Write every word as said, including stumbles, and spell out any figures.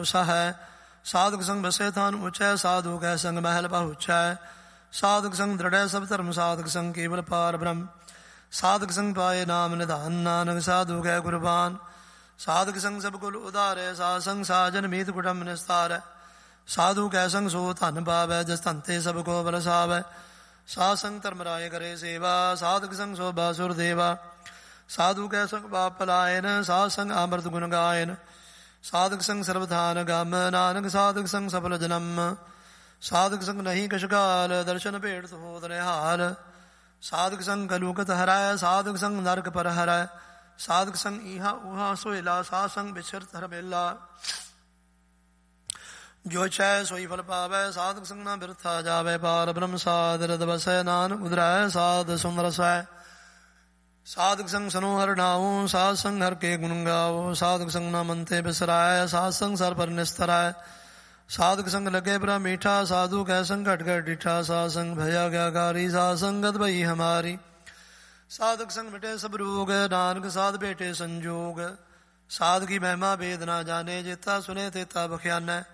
ਸਹੈ। ਸਾਧਕ ਸੰਗ ਬਸੇ ਥਾਨ ਉਚੈ, ਸਾਧੂ ਕੈ ਸੰਗ ਮਹਿਲ ਪਹੁੰਚੈ। ਸਾਧਕ ਸੰਗ ਦ੍ਰਿੜੈ ਸਭ ਧਰਮ, ਸਾਧਕ ਸੰਗ ਕੇਵਲ ਪਾਰ ਬ੍ਰਹਮ। ਸਾਧਕ ਸੰਗ ਪਾਏ ਨਾਮ ਨਿਧਾਨ, ਨਾਨਕ ਸਾਧੂ ਕੈ ਕੁਰਬਾਨ। ਸਾਧਕ ਸੰਗ ਸਭ ਕੁਲ ਉਧਾਰੈ, ਸਾਧ ਸੰਗ ਸਾਜਨ ਮੀਤ ਕੁਟੰਬ ਨਿਸਤਾਰੈ। ਸਾਧੂ ਕੈ ਸੰਗ ਸੋ ਧਨ ਪਾਵੈ, ਜਸ ਧੰਤੇ ਸਭ ਕੋ ਬਰਸਾਵੈ। ਸਾਧ ਸੰਗ ਧਰਮ ਰਾਏ ਕਰੇ ਸੇਵਾ, ਸਾਧਕ ਸੰਗ ਸੋ ਬਾਸੁਰ ਦੇਵਾ। ਸਾਧੂ ਕੈ ਸੰਗ ਪਾਪ ਪਲਾਇਨ, ਸਾਧ ਸੰਗ ਅੰਮ੍ਰਿਤ ਗੁਣ ਗਾਇਨ। ਸਾਧਕ ਸੰਗ ਸਰਬਧਾਨ ਗਮ, ਨਾਨਕ ਸਾਧਕ ਸੰਗ ਸਫਲ ਜਨਮ। ਸਾਧਕ ਸੰਗ ਨਹੀਂ ਕਛ ਕਾਲ, ਦਰਸ਼ਨ ਭੇਟ ਹੋਤ ਨਿਹਾਲ। ਸਾਧਕ ਸੰਗ ਕਲੂਕਤ ਹਰੈ, ਸਾਧਕ ਸੰਗ ਨਰਕ ਪਰ ਹਰੈ। ਸਾਧਕ ਸੰਗ ਈਹਾ ਊਹਾ ਸੋਹਿਲਾ, ਸਾਧ ਸੰਗ ਬਿਛਰਤ ਹਰ ਬੇਲਾ। ਜੋ ਚੈ ਸੋਈ ਫਲ ਪਾਵੈ, ਸਾਧਕ ਸੰਗ ਨਾ ਬਿਰਥਾ ਜਾਵੈ। ਪਾਰ ਬ੍ਰਹਮ ਸਾਧ ਰਦ ਬਸੈ, ਨਾਨਕ ਉਧਰੈ ਸਾਧ ਸੁਨ ਰਸੈ। ਸਾਧਕ ਸੰਗ ਸਨੋ ਹਰਿ ਨਾਉ, ਸਾਧ ਸੰਗ ਹਰਿ ਕੇ ਗੁਣ ਗਾਵੋ। ਸਾਧਕ ਸੰਗ ਨਾ ਮਨ ਤੇ ਬਿਸਰਾਇ, ਸਾਧ ਸੰਗ ਸਰ ਪਰ ਨਿਸਤਰੈ। ਸਾਧਕ ਸੰਗ ਲਗੇ ਬ੍ਰਹਮ ਮੀਠਾ, ਸਾਧੂ ਕੈ ਸੰਗ ਘਟ ਘਟ ਡਿਠਾ। ਸਾਧ ਸੰਗ ਭਇਆ ਗਿਆਕਾਰੀ, ਸਾਧ ਸੰਗਤ ਭਈ ਹਮਾਰੀ। ਸਾਧਕ ਸੰਗ ਮਿਟੇ ਸਭ ਰੋਗ, ਨਾਨਕ ਸਾਧ ਭੇਟੇ ਸੰਜੋਗ। ਸਾਧ ਕੀ ਮਹਿਮਾ ਵੇਦ ਨਾ ਜਾਣੇ, ਜੇਤਾ ਸੁਨੇ ਤੇਤਾ ਬਖਿਆਨੈ।